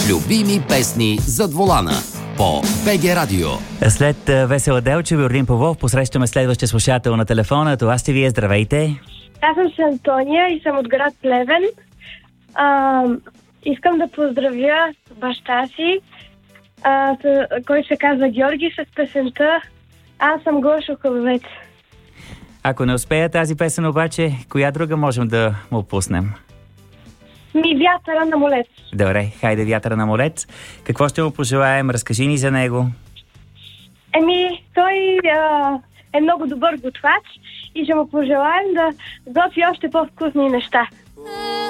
Любими песни зад волана по БГ Радио. След Весела Делчева и Ордин Павлов посрещаме следващия слушател на телефона. Това сте вие. Здравейте. Аз съм с Антония и съм от град Плевен. Искам да поздравя баща си, който се казва Георги, с песента "Аз съм Гошо Хубавец". Ако не успея тази песен обаче, коя друга можем да му пуснем? "Вятъра на молец". Добре, хайде "Вятъра на молец". Какво ще му пожелаем? Разкажи ни за него. Той е много добър готвач и ще му пожелаем да готви още по-вкусни неща.